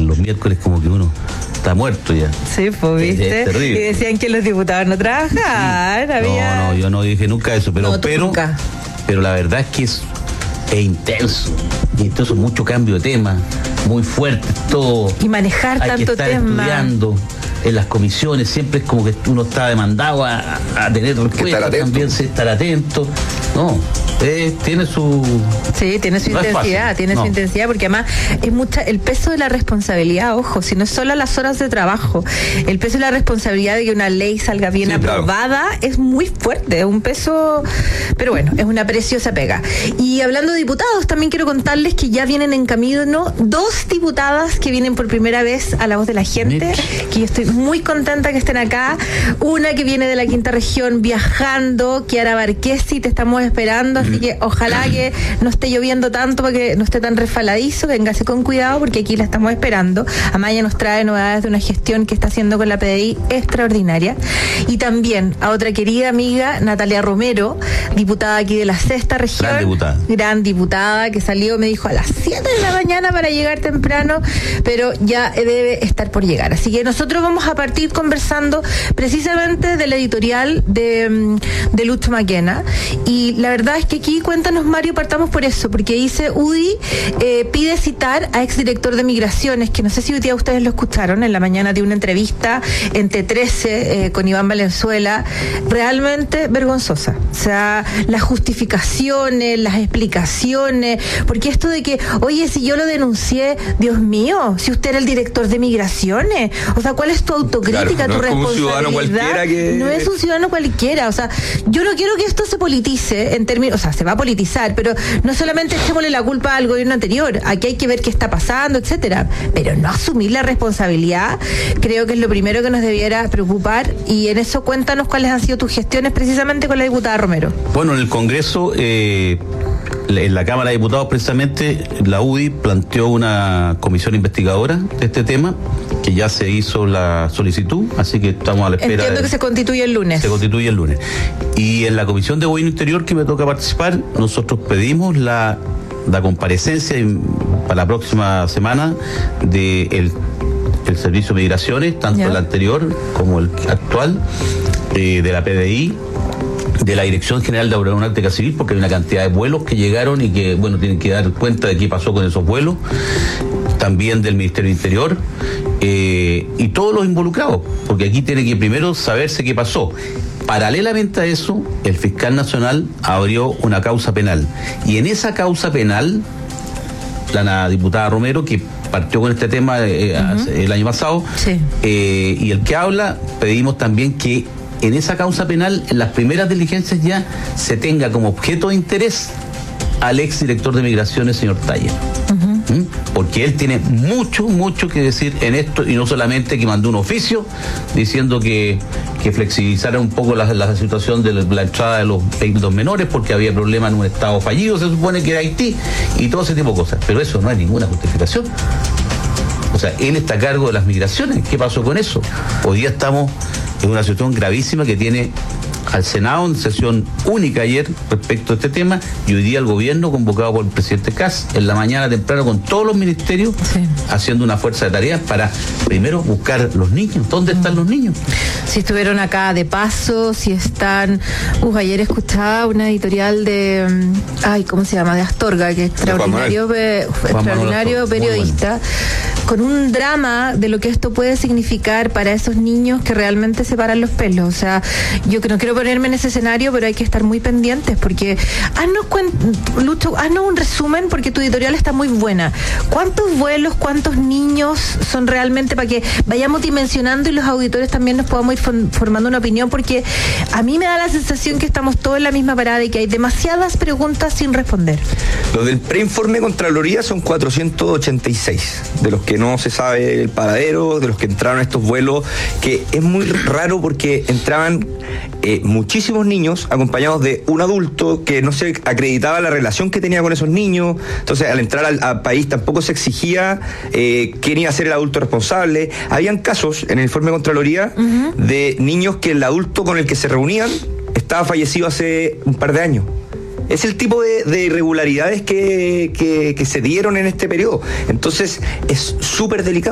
los miércoles como que uno está muerto ya. Sí, pues, ¿viste? Es terrible. Y decían que los diputados no trabajaban. Sí. Había... No, yo no dije nunca eso, pero, No, tú nunca. pero la verdad es que es intenso. Y entonces mucho cambio de tema, muy fuerte, todo. Y manejar hay tanto que estar tema. estudiando en las comisiones, siempre es como que uno está demandado a tener respuestas, también estar atento. No, tiene su... Sí, tiene su intensidad, su intensidad, porque además es mucha el peso de la responsabilidad, ojo, si no es solo las horas de trabajo, el peso de la responsabilidad de que una ley salga bien aprobada, claro, es muy fuerte, es un peso, pero bueno, es una preciosa pega. Y hablando de diputados, también quiero contarles que ya vienen en camino 2 diputadas que vienen por primera vez a La Voz de la Gente, que yo estoy muy contenta que estén acá. Una que viene de la Quinta Región viajando, Kiara Barquesi, te estamos esperando, así que ojalá que no esté lloviendo tanto para que no esté tan resbaladizo, véngase con cuidado porque aquí la estamos esperando. Amaya nos trae novedades de una gestión que está haciendo con la PDI extraordinaria. Y también a otra querida amiga, Natalia Romero, diputada aquí de la 6ª Región. Gran diputada que salió, me dijo, a las 7 de la mañana para llegar temprano, pero ya debe estar por llegar. Así que nosotros vamos a partir conversando precisamente del editorial de Lucho Maquena. Y la verdad es que aquí, cuéntanos, Mario, partamos por eso, porque dice UDI pide citar a exdirector de Migraciones, que no sé si hoy día ustedes lo escucharon, en la mañana de una entrevista en T13 con Iván Valenzuela, realmente vergonzosa. O sea, las justificaciones, las explicaciones, porque esto de que, oye, si yo lo denuncié, Dios mío, si usted era el director de Migraciones, o sea, ¿cuál es tu autocrítica, claro, tu responsabilidad? No es un ciudadano cualquiera, o sea, yo no quiero que esto se politice en términos, o sea, se va a politizar, pero no solamente echémosle la culpa al gobierno anterior, aquí hay que ver qué está pasando, etcétera, pero no asumir la responsabilidad, creo que es lo primero que nos debiera preocupar. Y en eso cuéntanos cuáles han sido tus gestiones precisamente con la diputada Romero. Bueno, en el Congreso, en la Cámara de Diputados, precisamente, la UDI planteó una comisión investigadora de este tema, que ya se hizo la solicitud, así que estamos a la espera. Entiendo que se constituye el lunes. Se constituye el lunes. Y en la Comisión de Gobierno Interior, que me toca participar, nosotros pedimos la comparecencia para la próxima semana del Servicio de Migraciones, tanto el anterior como el actual, de la PDI, de la Dirección General de Aeronáutica Civil, porque hay una cantidad de vuelos que llegaron y que, bueno, tienen que dar cuenta de qué pasó con esos vuelos, también del Ministerio del Interior, y todos los involucrados, porque aquí tiene que primero saberse qué pasó. Paralelamente a eso, el fiscal nacional abrió una causa penal, y en esa causa penal, la diputada Romero, que partió con este tema el año pasado, y el que habla, pedimos también que en esa causa penal, en las primeras diligencias ya se tenga como objeto de interés al exdirector de Migraciones, señor Taller. Porque él tiene mucho que decir en esto, y no solamente que mandó un oficio diciendo que flexibilizara un poco la situación de la entrada de los menores, porque había problemas en un estado fallido, se supone que era Haití, y todo ese tipo de cosas. Pero eso no hay ninguna justificación. O sea, él está a cargo de las migraciones. ¿Qué pasó con eso? Hoy día estamos en una situación gravísima que tiene al Senado en sesión única ayer respecto a este tema, y hoy día el gobierno, convocado por el presidente Kast, en la mañana temprano con todos los ministerios, haciendo una fuerza de tareas para primero buscar los niños. ¿Dónde están los niños? Si estuvieron acá de paso, si están... ayer escuchaba una editorial de... ¿cómo se llama? De Astorga, que es extraordinario periodista, con un drama de lo que esto puede significar para esos niños que realmente se paran los pelos. O sea, yo no quiero ponerme en ese escenario, pero hay que estar muy pendientes, porque Lucho, haznos un resumen, porque tu editorial está muy buena. ¿Cuántos vuelos, cuántos niños son realmente, para que vayamos dimensionando y los auditores también nos podamos ir formando una opinión? Porque a mí me da la sensación que estamos todos en la misma parada y que hay demasiadas preguntas sin responder. Lo del preinforme Contraloría son 486, de los que no se sabe el paradero, de los que entraron a estos vuelos, que es muy raro porque entraban muchísimos niños acompañados de un adulto que no se acreditaba la relación que tenía con esos niños. Entonces, al entrar al país tampoco se exigía quién iba a ser el adulto responsable. Habían casos en el informe de Contraloría de niños que el adulto con el que se reunían estaba fallecido hace un par de años. Es el tipo de irregularidades que se dieron en este periodo. Entonces, es súper delicado.